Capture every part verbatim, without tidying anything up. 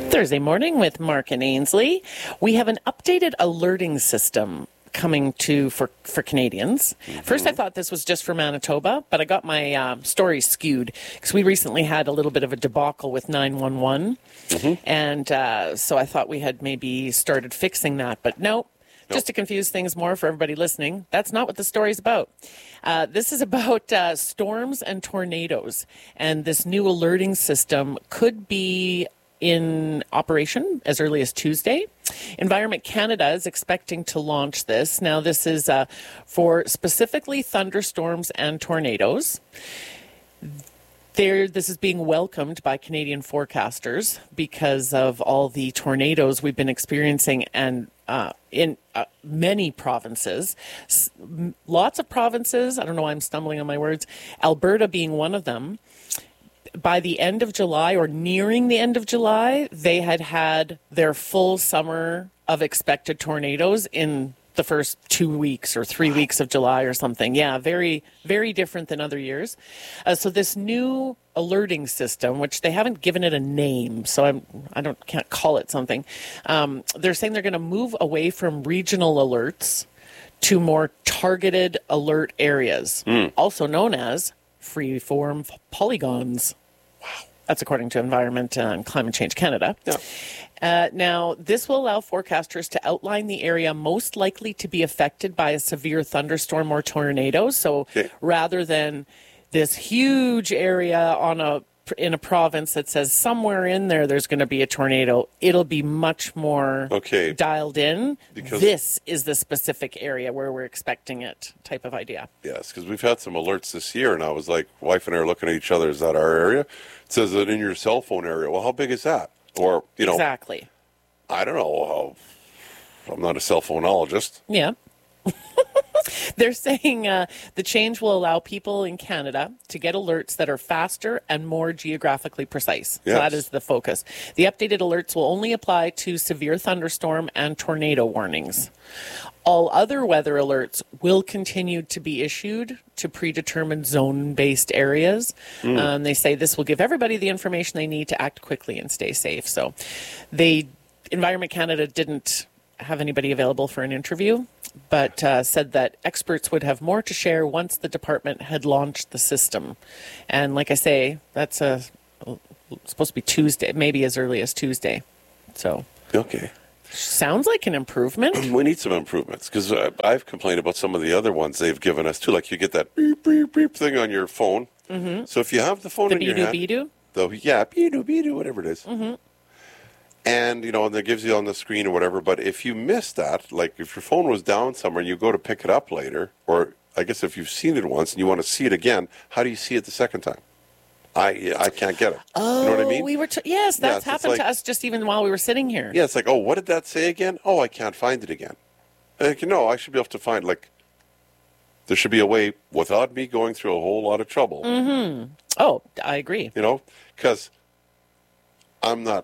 Thursday morning with Mark and Ainsley. We have an updated alerting system coming to for, for Canadians. Mm-hmm. First, I thought this was just for Manitoba, but I got my uh, story skewed because we recently had a little bit of a debacle with nine one one. Mm-hmm. And uh, so I thought we had maybe started fixing that, but no. Nope. Just to confuse things more for everybody listening, that's not what the story's about. Uh, this is about uh, storms and tornadoes, and this new alerting system could be in operation as early as Tuesday. Environment Canada is expecting to launch this. Now, this is uh, for specifically thunderstorms and tornadoes. There, this is being welcomed by Canadian forecasters because of all the tornadoes we've been experiencing and uh, in uh, many provinces. S- lots of provinces, I don't know why I'm stumbling on my words, Alberta being one of them. By the end of July or nearing the end of July, they had had their full summer of expected tornadoes in the first two weeks or three weeks of July or something. Yeah, very, very different than other years. Uh, so this new alerting system, which they haven't given it a name, so I'm, I don't can't call it something. Um, they're saying they're going to move away from regional alerts to more targeted alert areas, mm. also known as free-form polygons. Wow. That's according to Environment and Climate Change Canada. Yeah. Uh, now, this will allow forecasters to outline the area most likely to be affected by a severe thunderstorm or tornado. So okay. rather than this huge area on a in a province that says somewhere in there there's going to be a tornado, it'll be much more okay. dialed in. Because this is the specific area where we're expecting it type of idea. Yes, because we've had some alerts this year, and I was like, wife and I are looking at each other, is that our area? It says that in your cell phone area. Well, how big is that? Or, you know. Exactly. I don't know. I'm not a cell phonologist. Yeah. They're saying uh, the change will allow people in Canada to get alerts that are faster and more geographically precise. Yes. So that is the focus. The updated alerts will only apply to severe thunderstorm and tornado warnings. All other weather alerts will continue to be issued to predetermined zone-based areas. Mm. Um, they say this will give everybody the information they need to act quickly and stay safe. So they, Environment Canada didn't have anybody available for an interview, but uh, said that experts would have more to share once the department had launched the system. And like I say, that's a, supposed to be Tuesday, maybe as early as Tuesday. So okay, sounds like an improvement. We need some improvements because I've complained about some of the other ones they've given us too. Like you get that beep beep beep thing on your phone. Mm-hmm. So if you have the phone the in your hand, the beedoo, the yeah, beedoo beedoo, whatever it is. Mm-hmm. And, you know, and it gives you on the screen or whatever. But if you miss that, like if your phone was down somewhere and you go to pick it up later, or I guess if you've seen it once and you want to see it again, how do you see it the second time? I I can't get it. Oh, you know what I mean? we were t- yes, that's yes, happened like, to us just even while we were sitting here. Yeah, it's like, oh, what did that say again? Oh, I can't find it again. And like, you know, I should be able to find, like, there should be a way without me going through a whole lot of trouble. Mm-hmm. Oh, I agree. You know, because I'm not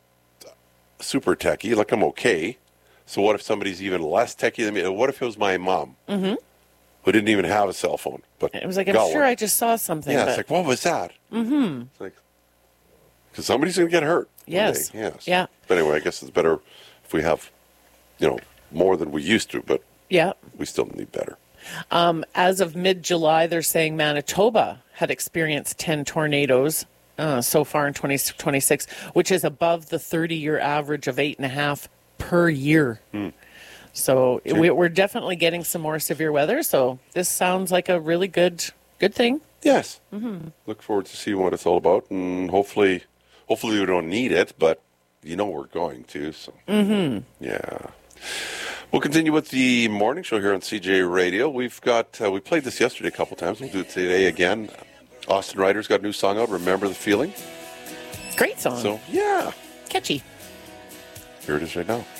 super techie, like I'm okay. So what if somebody's even less techie than me? What if it was my mom, mm-hmm. who didn't even have a cell phone? But it was like, I'm sure one. I just saw something. Yeah, but... it's like, what was that? Mm-hmm. It's like, because somebody's going to get hurt. Yes. Yes. Yeah. But anyway, I guess it's better if we have, you know, more than we used to, but yeah, we still need better. Um, as of mid-July, they're saying Manitoba had experienced ten tornadoes Uh, so far in twenty twenty-six, which is above the thirty-year average of eight and a half per year. Mm. So sure. we, we're definitely getting some more severe weather. So this sounds like a really good good thing. Yes. Mm-hmm. Look forward to seeing what it's all about, and hopefully, hopefully we don't need it, but you know we're going to. So mm-hmm. yeah. We'll continue with the morning show here on C J Radio. We've got uh, we played this yesterday a couple times. We'll do it today again. Austin Ryder's got a new song out, Remember the Feeling. Great song. So, yeah. Catchy. Here it is right now.